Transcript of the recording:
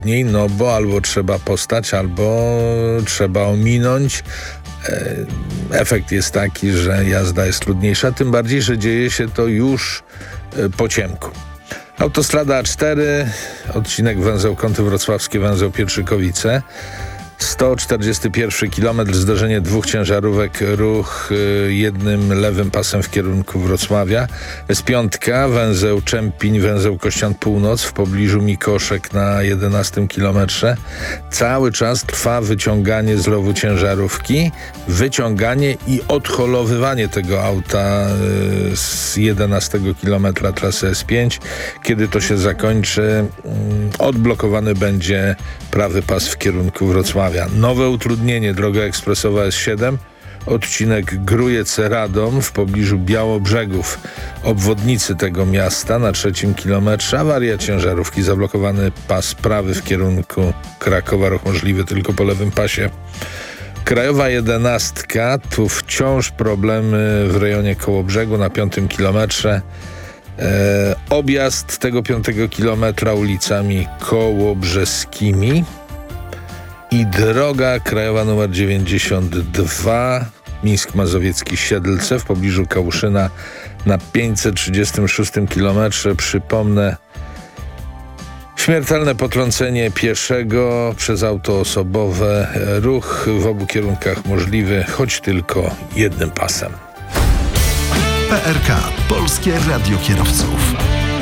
trudniej, no bo albo trzeba postać, albo trzeba ominąć. Efekt jest taki, że jazda jest trudniejsza, tym bardziej, że dzieje się to już po ciemku. Autostrada A4, odcinek węzeł Kąty Wrocławskie, węzeł Pietrzykowice. 141 km, zdarzenie dwóch ciężarówek, ruch jednym lewym pasem w kierunku Wrocławia. S5, węzeł Czempiń, węzeł Kościan Północ w pobliżu Mikoszek na 11 kilometrze. Cały czas trwa wyciąganie z rowu ciężarówki, wyciąganie i odholowywanie tego auta z 11 kilometra trasy S5. Kiedy to się zakończy, odblokowany będzie prawy pas w kierunku Wrocławia. Nowe utrudnienie, droga ekspresowa S7, odcinek Grójec-Radom w pobliżu Białobrzegów, obwodnicy tego miasta na 3 kilometrze. Awaria ciężarówki, zablokowany pas prawy w kierunku Krakowa, ruch możliwy tylko po lewym pasie. Krajowa 11, tu wciąż problemy w rejonie Kołobrzegu na 5 kilometrze. Objazd tego 5 kilometra ulicami kołobrzeskimi. I droga krajowa numer 92, Mińsk Mazowiecki Siedlce w pobliżu Kałuszyna na 536 kilometrze. Przypomnę, śmiertelne potrącenie pieszego przez auto osobowe. Ruch w obu kierunkach możliwy, choć tylko jednym pasem. PRK, Polskie Radio Kierowców.